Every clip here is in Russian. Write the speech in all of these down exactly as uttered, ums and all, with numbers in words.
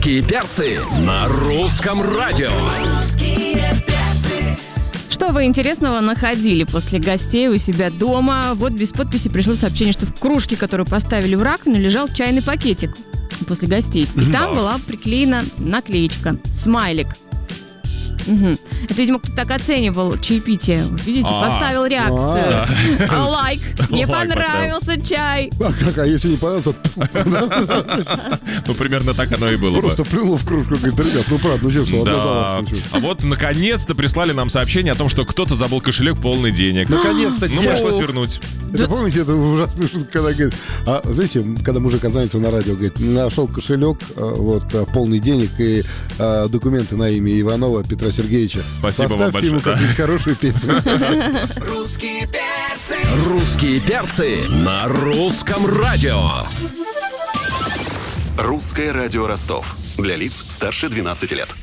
Русские перцы на русском радио. Что вы интересного находили после гостей у себя дома? Вот без подписи пришло сообщение, что в кружке, которую поставили в раковину, лежал чайный пакетик после гостей. И Да. там была приклеена наклеечка, смайлик. Угу. Это, видимо, кто-то так оценивал чаепитие. Вот видите, А. поставил реакцию. А, лайк. Мне Лайк понравился чай. А как? А если не понравился, Ну, примерно так оно и было бы. просто плюнул в кружку и говорит: да, ребят, ну правда, ну честно, одна Да. заладка. А вот наконец-то прислали нам сообщение о том, что кто-то забыл кошелек полный денег. Наконец-то, Ну, где? пришлось вернуть. Это помните, это ужасная шутка, когда говорит, а знаете, когда мужик озвонится на радио, говорит, нашел кошелек, а, вот, а, полный денег и а, документы на имя Иванова Петра Сергеевича. Спасибо вам Поставьте ему большое, да. какую-нибудь хорошую песню. Русские перцы. Русские перцы на русском радио. Русское радио Ростов. Для лиц старше двенадцати лет.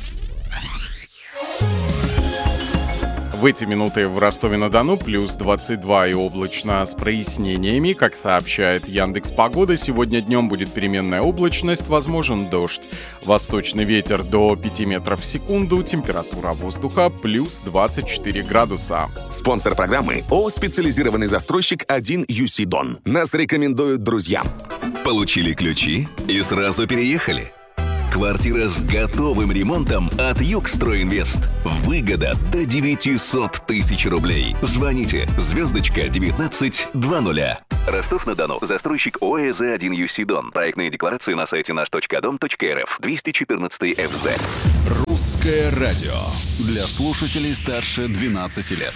В эти минуты в Ростове-на-Дону плюс двадцать два и облачно с прояснениями. Как сообщает Яндекс.Погода, сегодня днем будет переменная облачность, возможен дождь. Восточный ветер до пяти метров в секунду, температура воздуха плюс двадцать четыре градуса. Спонсор программы ООО «Специализированный застройщик один ю си Дон». Нас рекомендуют друзьям. Получили ключи и сразу переехали. Квартира с готовым ремонтом от Югстройинвест. Выгода до девятьсот тысяч рублей. Звоните звездочка девятнадцать двадцать. Ростов-на-Дону. Застройщик ООО «ЗЭ один ю си Дон». Проектные декларации на сайте наш точка дом точка эр эф. двести четырнадцать эф зэ. Русское радио. Для слушателей старше двенадцати лет.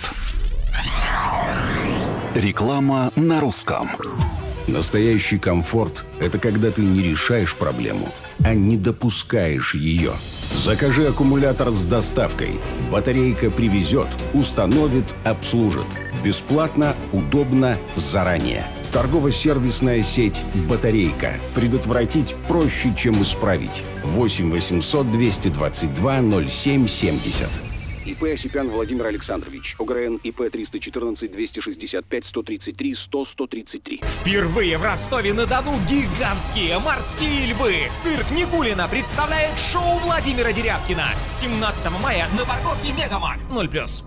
Реклама на русском. Настоящий комфорт – это когда ты не решаешь проблему, а не допускаешь ее. Закажи аккумулятор с доставкой. Батарейка привезет, установит, обслужит. Бесплатно, удобно, заранее. Торгово-сервисная сеть «Батарейка». Предотвратить проще, чем исправить. восемь восемьсот двести двадцать два ноль семь семьдесят. ИП Осипян Владимир Александрович. ОГРН ИП триста четырнадцать двести шестьдесят пять сто тридцать три сто сто тридцать три. Впервые в Ростове-на-Дону гигантские морские львы. Цирк Никулина представляет шоу Владимира Дерябкина. семнадцатого мая на парковке Мегамаг. ноль плюс.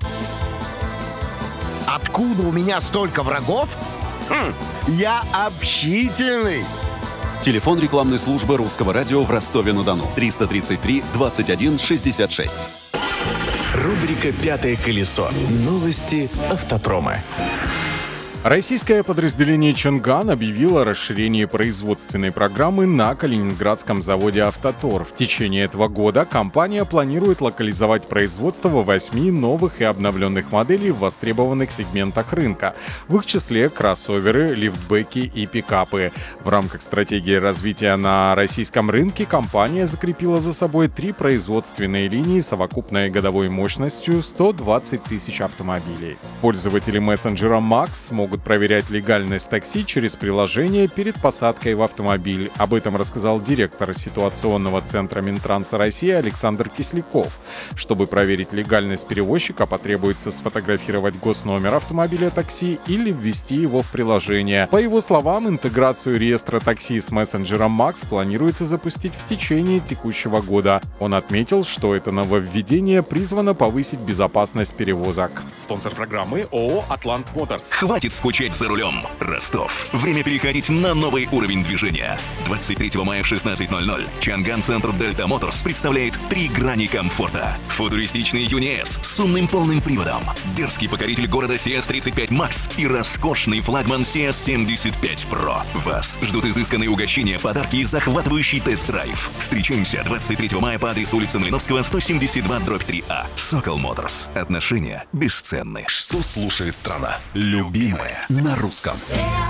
Откуда у меня столько врагов? Хм, я общительный. Телефон рекламной службы русского радио в Ростове-на-Дону. триста тридцать три двадцать один шестьдесят шесть. Рубрика «Пятое колесо». Новости автопрома. Российское подразделение «Чонган» объявило о расширении производственной программы на калининградском заводе «Автотор». В течение этого года компания планирует локализовать производство восьми новых и обновленных моделей в востребованных сегментах рынка. В их числе кроссоверы, лифтбеки и пикапы. В рамках стратегии развития на российском рынке компания закрепила за собой три производственные линии с совокупной годовой мощностью сто двадцать тысяч автомобилей. Пользователи мессенджера Макс могут проверять легальность такси через приложение перед посадкой в автомобиль. Об этом рассказал директор ситуационного центра Минтранса России Александр Кисляков. Чтобы проверить легальность перевозчика, потребуется сфотографировать госномер автомобиля такси или ввести его в приложение. По его словам, интеграцию реестра такси с мессенджером Макс планируется запустить в течение текущего года. Он отметил, что это нововведение призвано повысить безопасность перевозок. Спонсор программы ООО «Атлант Моторс». Хватит скучать за рулем. Ростов. Время переходить на новый уровень движения. двадцать третьего мая в шестнадцать ноль ноль Чанган Центр Дельта Моторс представляет три грани комфорта. Футуристичный Юни С с умным полным приводом, дерзкий покоритель города си эс тридцать пять Макс и роскошный флагман си эс семьдесят пять Про. Вас ждут изысканные угощения, подарки и захватывающий тест-драйв. Встречаемся двадцать третьего мая по адресу улица Млиновского, сто семьдесят два дробь три А. Сокол Моторс. Отношения бесценны. Что слушает страна? Любимое на русском.